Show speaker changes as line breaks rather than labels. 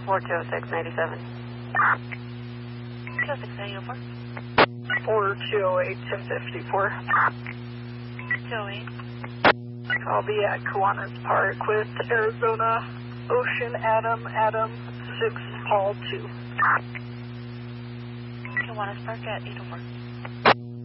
4206-97.
206-904.
4208-1054.
208.
I'll be at Kiwanis Park with Arizona Ocean Adam 6 Paul 2.
Kiwanis Park at 804.